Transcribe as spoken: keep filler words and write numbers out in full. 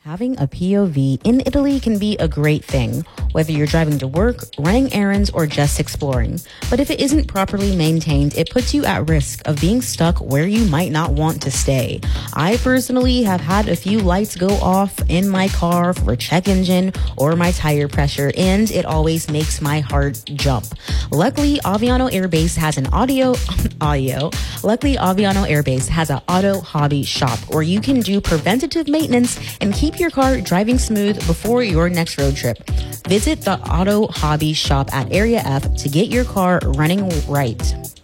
Having a P O V in Italy can be a great thing, whether you're driving to work, running errands, or just exploring. But if it isn't properly maintained, it puts you at risk of being stuck where you might not want to stay. I personally have had a few lights go off in my car for a check engine or my tire pressure, and it always makes my heart jump. Luckily, Aviano Air Base has an audio, audio. Luckily, Aviano Air Base has an auto hobby shop where you can do preventative maintenance and keep your car driving smooth before your next road trip. Visit the Auto Hobby Shop at Area F to get your car running right.